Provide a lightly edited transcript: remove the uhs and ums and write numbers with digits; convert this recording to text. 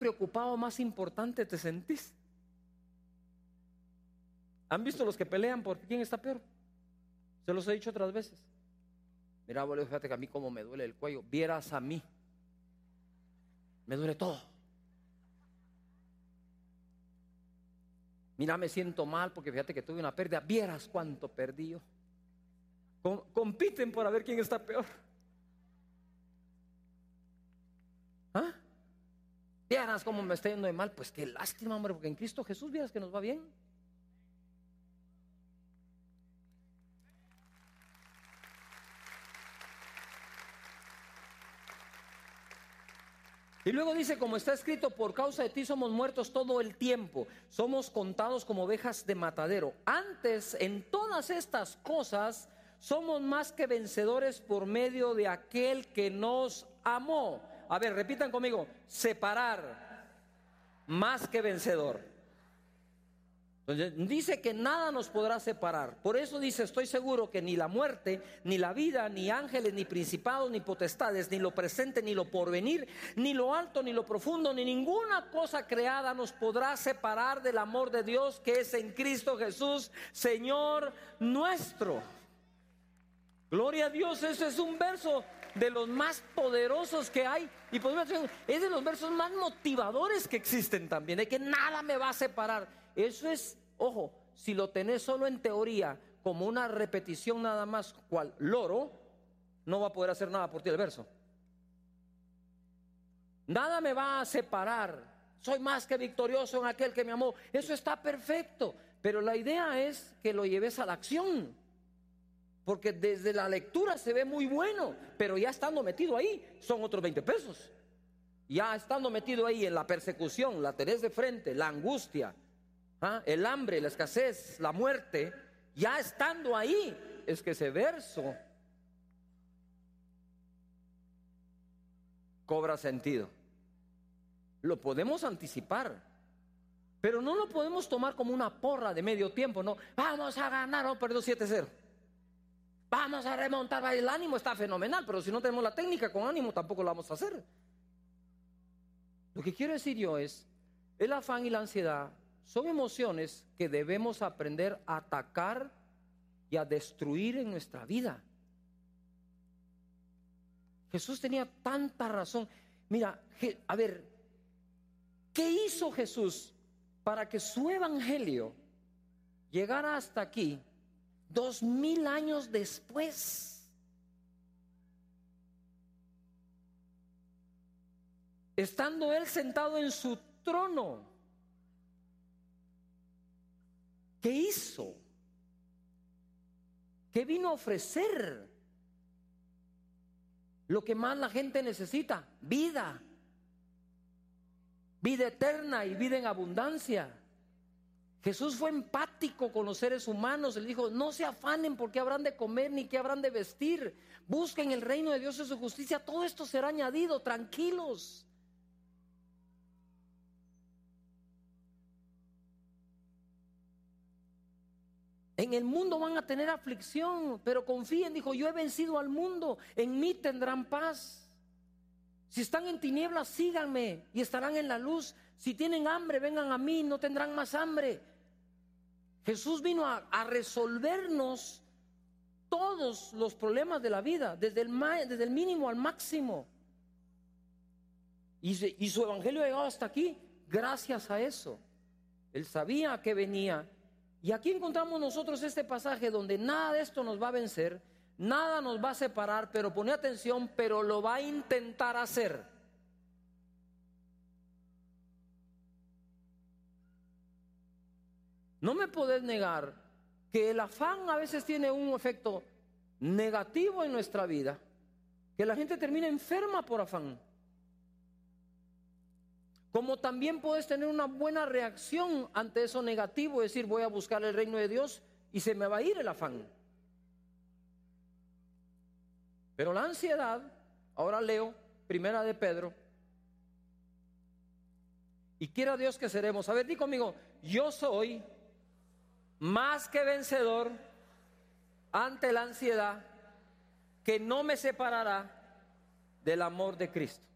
preocupado, más importante te sentís. ¿Han visto los que pelean por quién está peor? Se los he dicho otras veces. Mira, abuelo, fíjate que a mí como me duele el cuello. Vieras a mí, me duele todo. Mira, me siento mal porque fíjate que tuve una pérdida. Vieras cuánto perdí yo. Compiten por ver quién está peor. ¿Ah? Vieras cómo me está yendo de mal. Pues qué lástima, hombre, porque en Cristo Jesús vieras que nos va bien. Y luego dice, como está escrito, por causa de ti somos muertos todo el tiempo, somos contados como ovejas de matadero. Antes, en todas estas cosas, somos más que vencedores por medio de aquel que nos amó. A ver, repitan conmigo: separar, más que vencedor. Entonces dice que nada nos podrá separar. Por eso dice, estoy seguro que ni la muerte, ni la vida, ni ángeles, ni principados, ni potestades, ni lo presente, ni lo porvenir, ni lo alto, ni lo profundo, ni ninguna cosa creada nos podrá separar del amor de Dios que es en Cristo Jesús, Señor nuestro. Gloria a Dios. Ese es un verso de los más poderosos que hay, y podemos decir, es de los versos más motivadores que existen también, de que nada me va a separar. Eso es, ojo, si lo tenés solo en teoría, como una repetición nada más, cual loro, no va a poder hacer nada por ti el verso. Nada me va a separar, soy más que victorioso en aquel que me amó. Eso está perfecto, pero la idea es que lo lleves a la acción. Porque desde la lectura se ve muy bueno, pero ya estando metido ahí son otros 20 pesos. Ya estando metido ahí en la persecución, la tenés de frente, la angustia, el hambre, la escasez, la muerte, ya estando ahí, es que ese verso cobra sentido. Lo podemos anticipar, pero no lo podemos tomar como una porra de medio tiempo. No, vamos a ganar, o perdió 7-0. Vamos a remontar. El ánimo está fenomenal, pero si no tenemos la técnica con ánimo tampoco lo vamos a hacer. Lo que quiero decir yo es, el afán y la ansiedad son emociones que debemos aprender a atacar y a destruir en nuestra vida. Jesús tenía tanta razón. Mira, a ver, ¿qué hizo Jesús para que su evangelio llegara hasta aquí 2000 años después? Estando él sentado en su trono, ¿qué hizo? ¿Qué vino a ofrecer? Lo que más la gente necesita: vida, vida eterna y vida en abundancia. Jesús fue empático con los seres humanos. Él dijo: no se afanen por qué habrán de comer ni qué habrán de vestir. Busquen el reino de Dios y su justicia. Todo esto será añadido. Tranquilos. En el mundo van a tener aflicción, pero confíen, dijo: yo he vencido al mundo, en mí tendrán paz. Si están en tinieblas, síganme y estarán en la luz. Si tienen hambre, vengan a mí, no tendrán más hambre. Jesús vino a resolvernos todos los problemas de la vida, desde el mínimo al máximo. Y su evangelio ha llegado hasta aquí gracias a eso. Él sabía que venía. Y aquí encontramos nosotros este pasaje donde nada de esto nos va a vencer, nada nos va a separar, pero pone atención, pero lo va a intentar hacer. No me podés negar que el afán a veces tiene un efecto negativo en nuestra vida, que la gente termina enferma por afán. Como también puedes tener una buena reacción ante eso negativo, decir: voy a buscar el reino de Dios y se me va a ir el afán. Pero la ansiedad, ahora leo Primera de Pedro, y quiera Dios que seremos. A ver, di conmigo: yo soy más que vencedor ante la ansiedad, que no me separará del amor de Cristo.